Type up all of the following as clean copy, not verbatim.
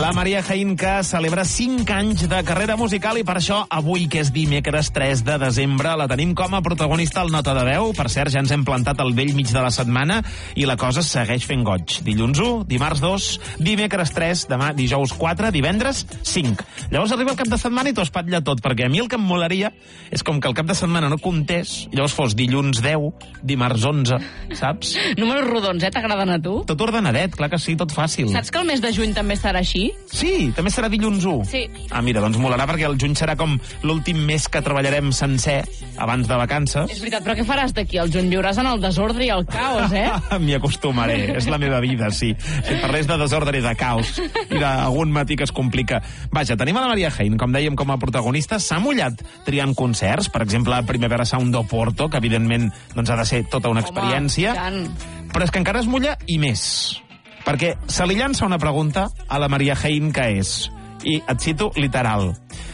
La Maria Jaén, que celebra 5 anys de carrera musical, i per això avui, que és dimecres 3 de desembre, la tenim com a protagonista al Nota de Veu. Per cert, ja ens hem plantat al vell mig de la setmana i la cosa segueix fent goig. Dilluns 1, dimarts 2, dimecres 3, demà dijous 4, divendres 5. Llavors arriba el cap de setmana i t'ho espatlla tot, perquè a mi el que em molaria és com que el cap de setmana no comptés, llavors fos dilluns 10, dimarts 11, saps? Números rodons, t'agraden a tu? Tot ordenadet, clar que sí, tot fàcil. Saps que el mes de juny també estarà així? Sí, també serà dilluns 1. Sí. Ah, mira, doncs molarà perquè el juny serà com l'últim mes que treballarem sencer abans de vacances. És veritat, però què faràs d'aquí al juny? Viuràs en el desordre i el caos, M'hi acostumaré, és la meva vida, sí. Si parlés de desordre i de caos i d'algun matí que es complica. Vaja, tenim a la Maria Jaén, com dèiem, com a protagonista. S'ha mullat triant concerts, per exemple, Primavera Sound d'Oporto, que evidentment doncs, ha de ser tota una experiència. Però és que encara es mulla i més. Perquè se li llança una pregunta a la Maria Jaén, que és, i et cito literal,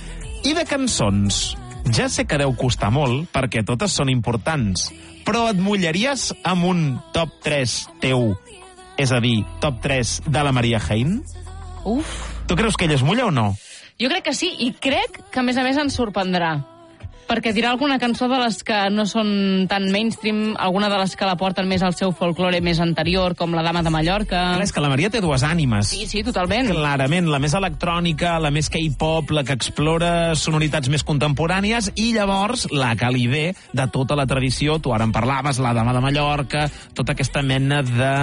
i de cançons, ja sé que deu costar molt, perquè totes són importants, però et mullaries amb un top 3 teu, és a dir, top 3 de la Maria Jaén? Uf. Tu creus que ella es mulla o no? Jo crec que sí, i crec que a més ens sorprendrà. Perquè dirà alguna cançó de les que no són tan mainstream, alguna de les que la porten més al seu folklore més anterior, com La Dama de Mallorca. Clar, és que la Maria té dues ànimes. Sí, totalment. Clarament, la més electrònica, la més K-pop, la que explora sonoritats més contemporànies, i llavors la que li ve de tota la tradició, tu ara en parlaves, La Dama de Mallorca, tota aquesta mena de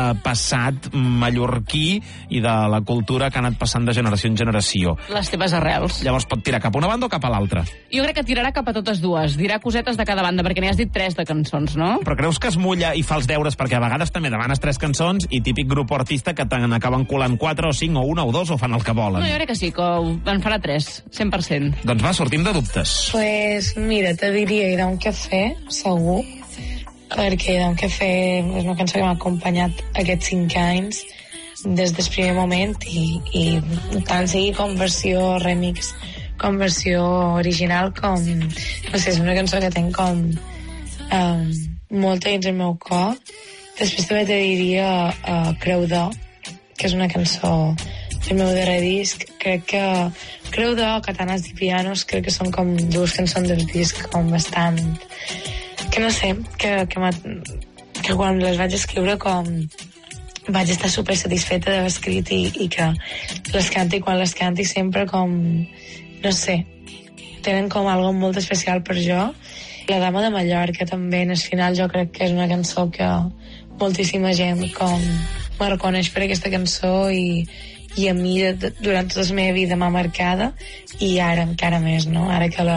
passat mallorquí i de la cultura que ha anat passant de generació en generació. Les teves arrels. Llavors pot tirar cap a una banda o cap a l'altra? Jo crec que tirarà cap a totes dues. Dirà cosetes de cada banda, perquè n'hi has dit 3 de cançons, no? Però creus que es mulla i fa els deures, perquè a vegades també demanes 3 cançons i típic grup o artista que te n'acaben colant 4 o 5 o 1 o 2 o fan el que volen? No, jo crec que sí, que en farà 3, 100%. Doncs va, sortim de dubtes. Pues mira, te diria ir a un cafè, segur, perquè ir a un cafè és una cançó que m'ha acompanyat aquests 5 anys des del primer moment i tant sigui com versió remix com versió original, com, no sé, és una cançó que tenc com molta dins el meu cor. Després també te diria Creu d'Or, que és una cançó del meu darrer disc. Crec que Creu d'Or, Katanas i Pianos, crec que són com 2 cançons del disc com bastant... que no sé, que quan les vaig escriure com vaig estar super satisfeta d'haver escrit i que les canti quan les canti sempre com... no sé, tenen com algo molt especial per jo. La Dama de Mallorca també, en el final, jo crec que és una cançó que moltíssima gent com me reconeix per aquesta cançó i a mi durant tota la meva vida m'ha marcada, i ara encara més, no? Ara que la